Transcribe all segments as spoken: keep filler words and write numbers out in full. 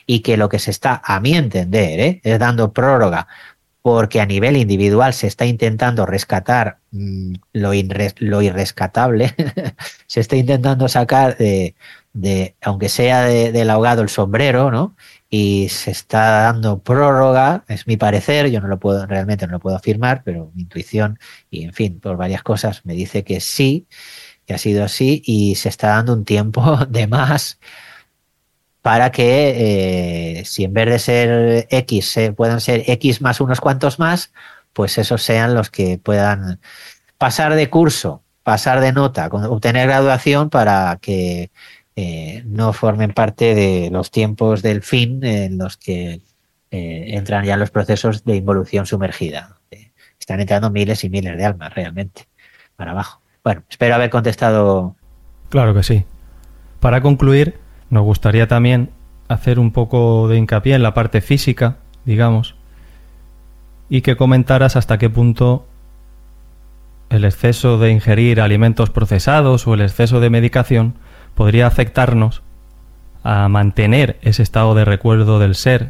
y que lo que se está, a mi entender, ¿eh? es dando prórroga porque a nivel individual se está intentando rescatar mmm, lo, irres, lo irrescatable, se está intentando sacar de, de aunque sea de, del ahogado el sombrero, ¿no? Y se está dando prórroga, es mi parecer, yo no lo puedo, realmente no lo puedo afirmar, pero mi intuición y en fin, por varias cosas me dice que sí, que ha sido así y se está dando un tiempo de más para que eh, si en vez de ser X eh, puedan ser X más unos cuantos más, pues esos sean los que puedan pasar de curso, pasar de nota, obtener graduación para que eh, no formen parte de los tiempos del fin en los que eh, entran ya los procesos de involución sumergida. Están entrando miles y miles de almas realmente para abajo. Bueno, espero haber contestado. Claro que sí. Para concluir, nos gustaría también hacer un poco de hincapié en la parte física, digamos, y que comentaras hasta qué punto el exceso de ingerir alimentos procesados o el exceso de medicación podría afectarnos a mantener ese estado de recuerdo del ser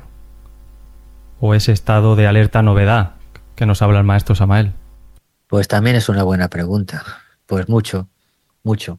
o ese estado de alerta novedad que nos habla el maestro Samael. Pues también es una buena pregunta. Pues mucho, mucho.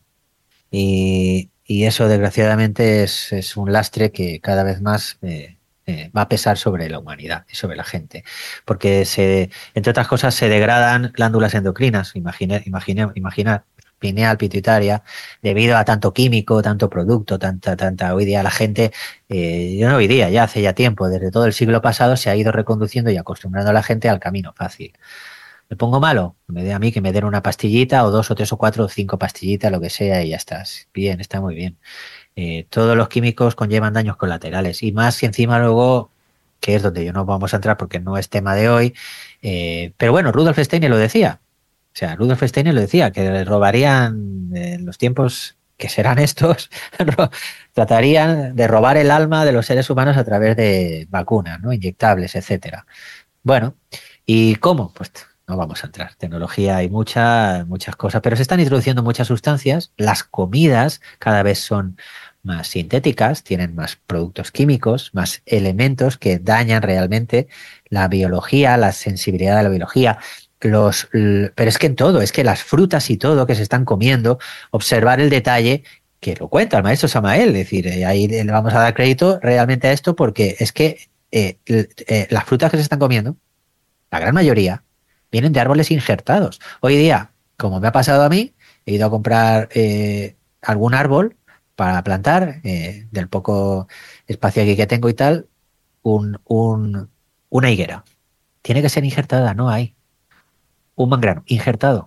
Y, y eso desgraciadamente es, es un lastre que cada vez más eh, eh, va a pesar sobre la humanidad y sobre la gente. Porque se, entre otras cosas se degradan glándulas endocrinas, imagine, imagine, imaginar, pineal, pituitaria, debido a tanto químico, tanto producto, tanta, tanta, hoy día la gente, eh, yo no hoy día, ya hace ya tiempo, desde todo el siglo pasado se ha ido reconduciendo y acostumbrando a la gente al camino fácil. ¿Me pongo malo? Me dé a mí que me den una pastillita o dos o tres o cuatro o cinco pastillitas, lo que sea, y ya estás. Bien, está muy bien. Eh, todos los químicos conllevan daños colaterales y más si encima luego, que es donde yo no vamos a entrar porque no es tema de hoy, eh, pero bueno, Rudolf Steiner lo decía. O sea, Rudolf Steiner lo decía, que robarían en los tiempos que serán estos, tratarían de robar el alma de los seres humanos a través de vacunas, ¿no? Inyectables, etcétera. Bueno, ¿y cómo? Pues no vamos a entrar. Tecnología hay mucha, muchas cosas, pero se están introduciendo muchas sustancias. Las comidas cada vez son más sintéticas, tienen más productos químicos, más elementos que dañan realmente la biología, la sensibilidad de la biología. Los, pero es que en todo, es que las frutas y todo que se están comiendo, observar el detalle que lo cuenta el maestro Samael, es decir, ahí le vamos a dar crédito realmente a esto porque es que eh, eh, las frutas que se están comiendo, la gran mayoría, vienen de árboles injertados. Hoy día, como me ha pasado a mí, he ido a comprar eh, algún árbol para plantar, eh, del poco espacio aquí que tengo y tal, un, un, una higuera. Tiene que ser injertada, no hay. Un mangrano, injertado.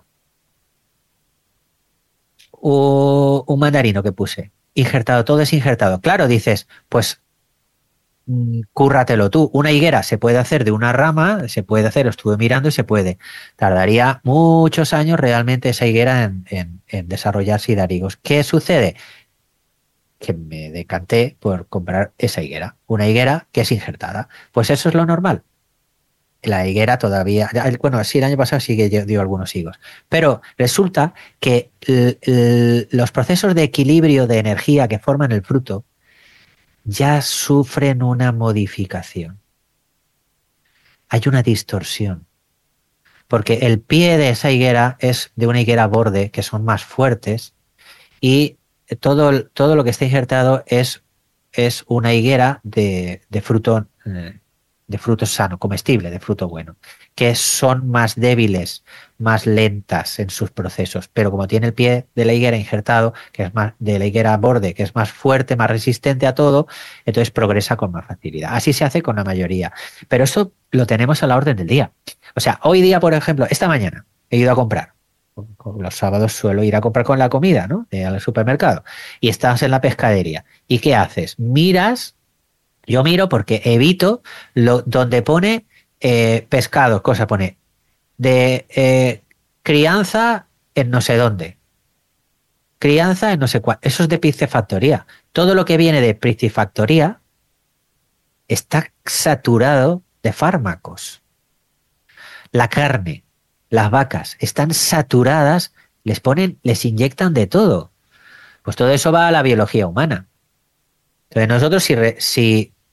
O un mandarino que puse, injertado, todo es injertado. Claro, dices, pues cúrratelo tú. Una higuera se puede hacer de una rama, se puede hacer, lo estuve mirando y se puede. Tardaría muchos años realmente esa higuera en, en, en desarrollarse y dar higos. ¿Qué sucede? Que me decanté por comprar esa higuera. Una higuera que es injertada. Pues eso es lo normal. La higuera todavía, bueno, sí, el año pasado sí que dio algunos higos. Pero resulta que l, l, los procesos de equilibrio de energía que forman el fruto ya sufren una modificación. Hay una distorsión. Porque el pie de esa higuera es de una higuera borde, que son más fuertes, y todo, todo lo que está injertado es, es una higuera de, de fruto de fruto sano, comestible, de fruto bueno, que son más débiles, más lentas en sus procesos, pero como tiene el pie de la higuera injertado, que es más de la higuera borde, que es más fuerte, más resistente a todo, entonces progresa con más facilidad. Así se hace con la mayoría, pero eso lo tenemos a la orden del día. O sea, hoy día, por ejemplo, esta mañana he ido a comprar. Los sábados suelo ir a comprar con la comida, ¿no? Eh, al supermercado. Y estás en la pescadería. ¿Y qué haces? Miras. Yo miro porque evito lo, donde pone eh, pescado, cosa pone de eh, crianza en no sé dónde, crianza en no sé cuál. Eso es de piscifactoría. Todo lo que viene de piscifactoría está saturado de fármacos. La carne, las vacas están saturadas, les ponen, les inyectan de todo. Pues todo eso va a la biología humana. Entonces nosotros si, re, si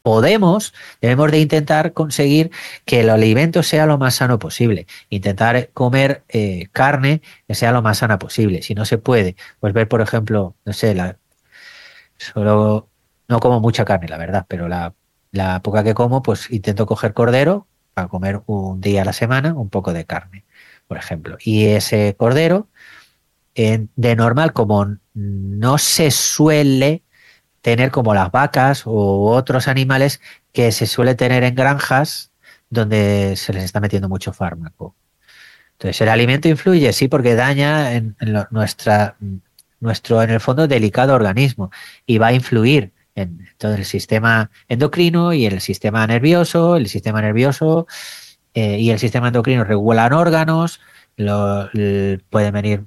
podemos, debemos de intentar conseguir que el alimento sea lo más sano posible. Intentar comer eh, carne que sea lo más sana posible. Si no se puede, pues ver, por ejemplo, no sé, la, solo no como mucha carne, la verdad, pero la, la poca que como, pues intento coger cordero para comer un día a la semana, un poco de carne, por ejemplo. Y ese cordero, eh, de normal, como no se suele tener como las vacas u otros animales que se suele tener en granjas donde se les está metiendo mucho fármaco. Entonces, ¿el alimento influye? Sí, porque daña en, en lo, nuestra, nuestro, en el fondo, delicado organismo y va a influir en todo el sistema endocrino y el sistema nervioso. El sistema nervioso eh, y el sistema endocrino regulan órganos, lo, el, pueden venir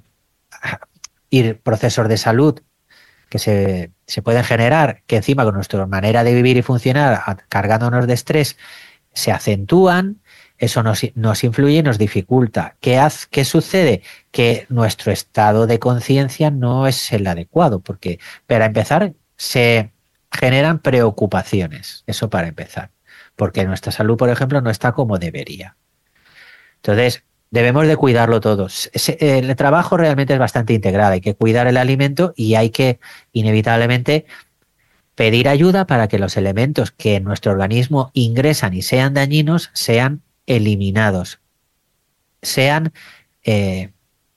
ir procesos de salud que se, se pueden generar, que encima con nuestra manera de vivir y funcionar, cargándonos de estrés, se acentúan. Eso nos, nos influye y nos dificulta. ¿Qué, haz, ¿Qué sucede? Que nuestro estado de conciencia no es el adecuado, porque para empezar se generan preocupaciones, eso para empezar, porque nuestra salud, por ejemplo, no está como debería. Entonces, debemos de cuidarlo todos. El trabajo realmente es bastante integral. Hay que cuidar el alimento y hay que, inevitablemente, pedir ayuda para que los elementos que en nuestro organismo ingresan y sean dañinos sean eliminados. Sean... Eh,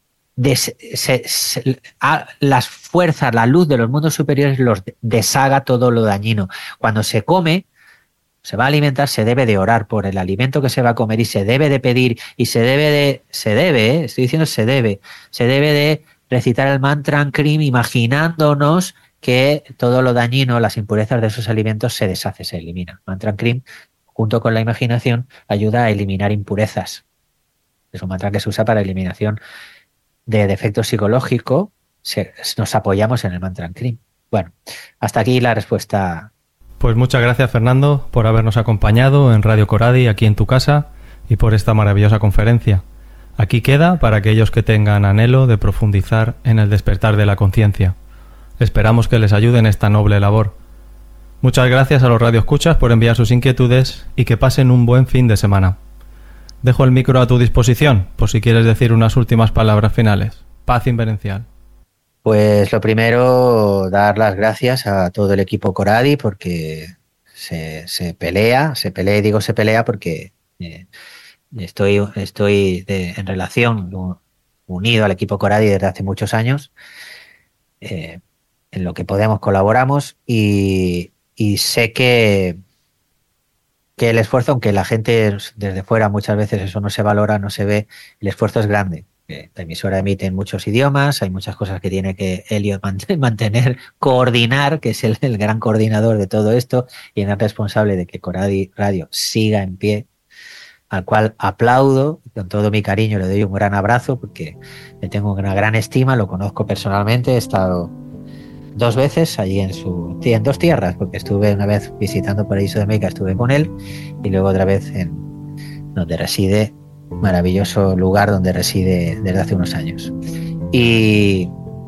des, se, se, a, las fuerzas, la luz de los mundos superiores los deshaga todo lo dañino. Cuando se come... se va a alimentar, se debe de orar por el alimento que se va a comer y se debe de pedir y se debe de, se debe, ¿eh? estoy diciendo se debe, se debe de recitar el mantra Krim imaginándonos que todo lo dañino, las impurezas de esos alimentos se deshace, se elimina. Mantra Krim, junto con la imaginación, ayuda a eliminar impurezas. Es un mantra que se usa para eliminación de defectos psicológicos. Se, nos apoyamos en el mantra Krim. Bueno, hasta aquí la respuesta. Pues muchas gracias, Fernando, por habernos acompañado en Radio Coradi, aquí en tu casa, y por esta maravillosa conferencia. Aquí queda para aquellos que tengan anhelo de profundizar en el despertar de la conciencia. Esperamos que les ayude en esta noble labor. Muchas gracias a los radioescuchas por enviar sus inquietudes y que pasen un buen fin de semana. Dejo el micro a tu disposición, por si quieres decir unas últimas palabras finales. Paz inverencial. Pues lo primero, dar las gracias a todo el equipo Coradi porque se, se pelea, se pelea, digo se pelea porque eh, estoy, estoy de, en relación unido al equipo Coradi desde hace muchos años. Eh, en lo que podemos colaboramos y, y sé que, que el esfuerzo, aunque la gente desde fuera muchas veces eso no se valora, no se ve, el esfuerzo es grande. La emisora emite en muchos idiomas, hay muchas cosas que tiene que Elliot mantener, coordinar, que es el, el gran coordinador de todo esto y el responsable de que Coradi Radio siga en pie, al cual aplaudo, con todo mi cariño le doy un gran abrazo porque le tengo una gran estima, lo conozco personalmente, he estado dos veces allí en su en dos tierras, porque estuve una vez visitando Paraíso de Meca, estuve con él, y luego otra vez en donde reside, maravilloso lugar donde reside desde hace unos años. Y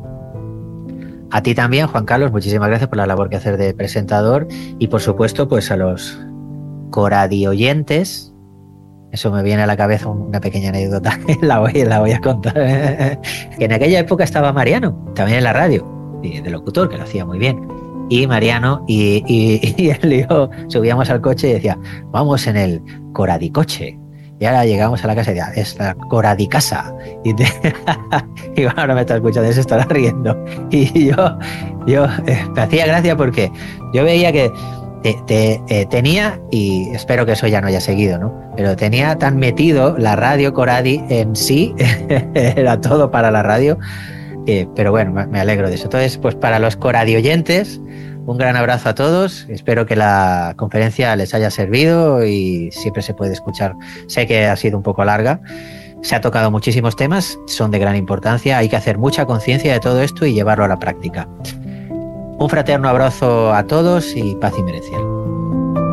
a ti también, Juan Carlos, muchísimas gracias por la labor que haces de presentador y por supuesto pues a los Coradi oyentes. Eso me viene a la cabeza una pequeña anécdota, la voy, la voy a contar. Que en aquella época estaba Mariano, también en la radio, de locutor, que lo hacía muy bien. Y Mariano y, y, y él y yo subíamos al coche y decía, vamos en el Coradi coche. Y ahora llegamos a la casa y decía, es la Coradi casa. Y, te... y bueno, ahora me está escuchando, se estará riendo. Y yo, yo eh, me hacía gracia porque yo veía que te, te, eh, tenía, y espero que eso ya no haya seguido, ¿no? Pero tenía tan metido la radio Coradi en sí, era todo para la radio. Eh, pero bueno, me alegro de eso. Entonces, pues para los Coradi oyentes, un gran abrazo a todos. Espero que la conferencia les haya servido y siempre se puede escuchar. Sé que ha sido un poco larga. Se ha tocado muchísimos temas, son de gran importancia. Hay que hacer mucha conciencia de todo esto y llevarlo a la práctica. Un fraterno abrazo a todos y paz inmerencial.